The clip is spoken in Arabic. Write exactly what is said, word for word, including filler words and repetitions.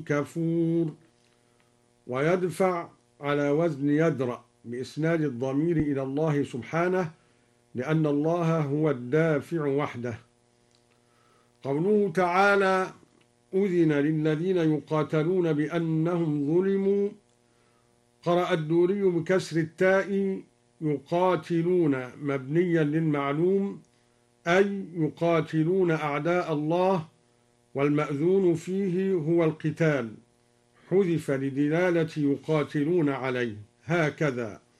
كفور. ويدفع على وزن يدرأ بإسناد الضمير إلى الله سبحانه، لأن الله هو الدافع وحده. قوله تعالى: أذن للذين يقاتلون بأنهم ظلموا، قرأ الدوري بكسر التاء يقاتلون مبنيا للمعلوم، أي يقاتلون أعداء الله، والمأذون فيه هو القتال، حذف لدلالة يقاتلون عليه، هكذا.